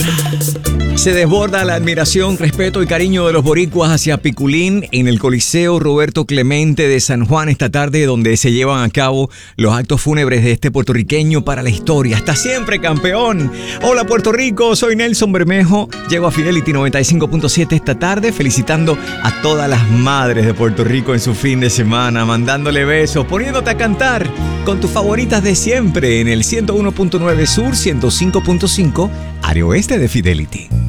Se desborda la admiración, respeto y cariño de los boricuas hacia Piculín en el Coliseo Roberto Clemente de San Juan esta tarde, donde se llevan a cabo los actos fúnebres de este puertorriqueño para la historia. ¡Hasta siempre, campeón! Hola, Puerto Rico, soy Nelson Bermejo. Llego a Fidelity 95.7 esta tarde, felicitando a todas las madres de Puerto Rico en su fin de semana, mandándole besos, poniéndote a cantar con tus favoritas de siempre en el 101.9 Sur, 105.5 área oeste de Fidelity.